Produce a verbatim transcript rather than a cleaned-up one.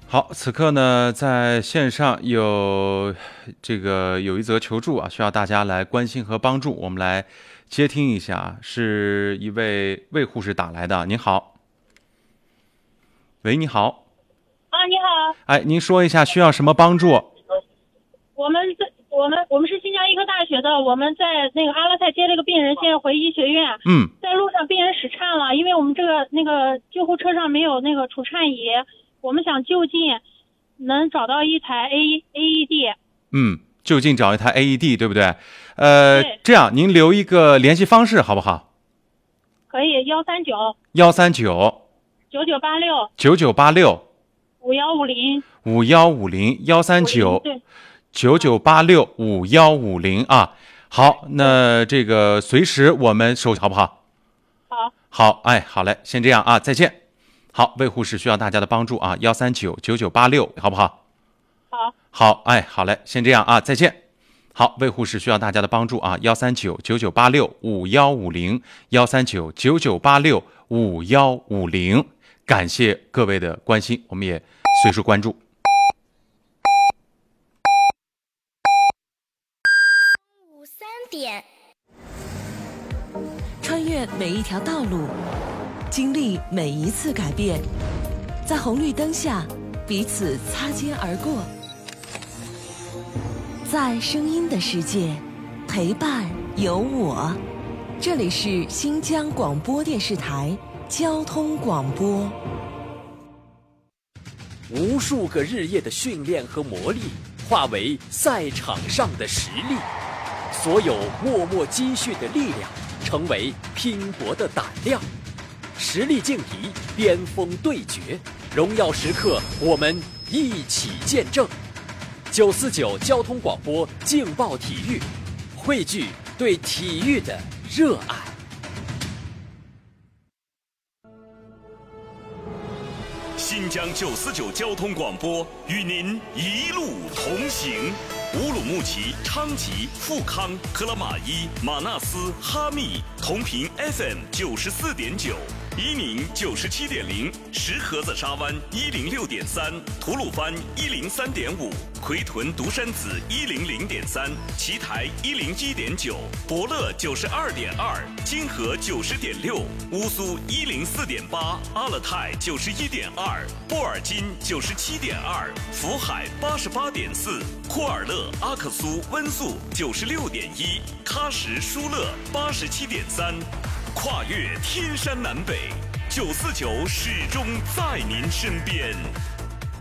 好，此刻呢，在线上有这个有一则求助啊，需要大家来关心和帮助，我们来接听一下，是一位魏护士打来的。您好，喂，你好， 啊，你好， 哎，您说一下需要什么帮助？ 我们在我们我们是新疆医科大学的，我们在那个阿勒泰接了个病人，现在回医学院。 嗯， 在路上病人室颤了，因为我们这个那个救护车上没有那个除颤仪，我们想就近能找到一台 A A E D。 嗯，就近找一台 A E D， 对不对？呃， 对， 这样您留一个联系方式好不好？ 可以，幺三九幺三九九九八六九九八六五幺五零五幺五零幺三九对。 九九八六五幺五零啊，好，那这个随时我们收好不好？ 好， 好，哎，好嘞，先这样啊，再见。好，魏护士需要大家的帮助啊，幺三九九九八六，好不好？ 好， 好，哎，好嘞，先这样啊，再见。好，魏护士需要大家的帮助啊，幺三九九九八六五幺五零，幺三九九九八六五幺五零，感谢各位的关心，我们也随时关注。 点穿越每一条道路，经历每一次改变，在红绿灯下彼此擦肩而过，在声音的世界陪伴有我。这里是新疆广播电视台交通广播。 无数个日夜的训练和磨砺化为赛场上的实力，所有默默积蓄的力量成为拼搏的胆量。实力劲敌，巅峰对决，荣耀时刻我们一起见证。九四九交通广播劲爆体育，汇聚对体育的热爱。 新疆九四九交通广播与您一路同行。乌鲁木齐、昌吉、富康、克拉玛依、马纳斯、哈密同频 F M 九十四点九，伊宁九十七点零，石河子沙湾一零六点三，吐鲁番一零三点五，奎屯独山子一零零点三，奇台一零一点九，博乐九十二点二，金河九十点六，乌苏一零四点八，阿勒泰九十一点二，波尔金九十七点二，福海八十八点四，库尔勒、阿克苏、温宿九十六点一，喀什、舒勒八十七点三，跨越天山南北，九四九始终在您身边。